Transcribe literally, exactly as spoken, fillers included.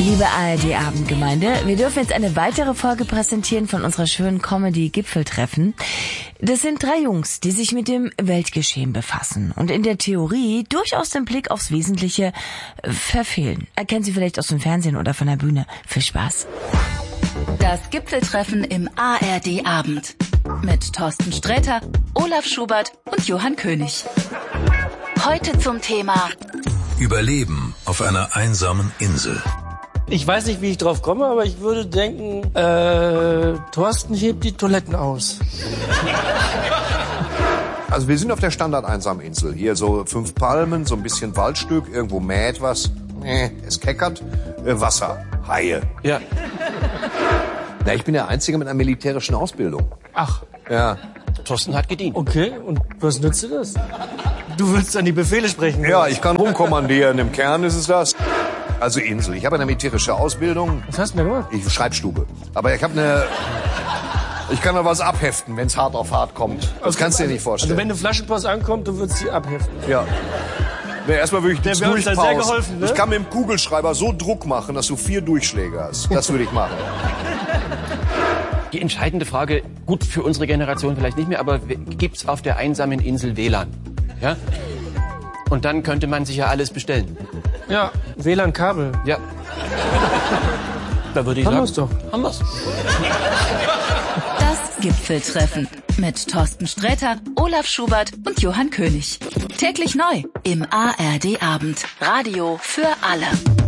Liebe A R D-Abendgemeinde, wir dürfen jetzt eine weitere Folge präsentieren von unserer schönen Comedy-Gipfeltreffen. Das sind drei Jungs, die sich mit dem Weltgeschehen befassen und in der Theorie durchaus den Blick aufs Wesentliche äh, verfehlen. Erkennen Sie vielleicht aus dem Fernsehen oder von der Bühne. Viel Spaß. Das Gipfeltreffen im A R D-Abend mit Thorsten Sträter, Olaf Schubert und Johann König. Heute zum Thema Überleben auf einer einsamen Insel. Ich weiß nicht, wie ich drauf komme, aber ich würde denken, äh, Thorsten hebt die Toiletten aus. Also wir sind auf der Standard-Einsam-Insel. Hier so fünf Palmen, so ein bisschen Waldstück, irgendwo mäht was, äh, es keckert, äh, Wasser, Haie. Ja. Na, ich bin der Einzige mit einer militärischen Ausbildung. Ach, Ja. Thorsten hat gedient. Okay, und was nützt dir das? Du willst dann die Befehle sprechen? Ja, ich kann rumkommandieren, im Kern ist es das. Also Insel. Ich habe eine militärische Ausbildung. Was hast du denn gemacht? Ich Schreibstube. Aber ich habe eine... Ich kann noch was abheften, wenn es hart auf hart kommt. Das kannst du dir nicht vorstellen. Also wenn eine Flaschenpost ankommt, du würdest sie abheften. Ja. Nee, erstmal würde ich Der das wäre uns da durchpausen. sehr geholfen, ne? Ich kann mit dem Kugelschreiber so Druck machen, dass du vier Durchschläge hast. Das würde ich machen. Die entscheidende Frage, gut für unsere Generation vielleicht nicht mehr, aber gibt's auf der einsamen Insel W L A N? Ja? Und dann könnte man sich ja alles bestellen. Ja, W L A N-Kabel. Ja. Da würde ich Haben sagen, wir's doch. haben wir's. das Gipfeltreffen mit Thorsten Sträter, Olaf Schubert und Johann König. Täglich neu im A R D-Abend. Radio für alle.